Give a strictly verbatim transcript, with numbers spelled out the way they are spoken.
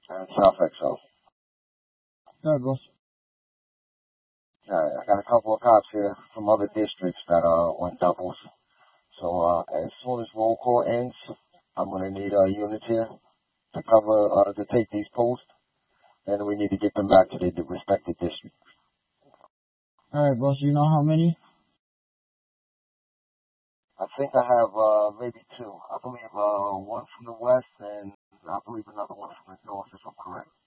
and South X O. All right, boss. Okay, I got a couple of cops here from other districts that uh went doubles. So uh, as soon as roll call ends, I'm gonna need uh, units here to cover uh, to take these posts, and we need to get them back to their respective districts. All right, boss. You know how many? I think I have uh, maybe two. I believe uh, one from the west and I believe another one from the north, if I'm correct.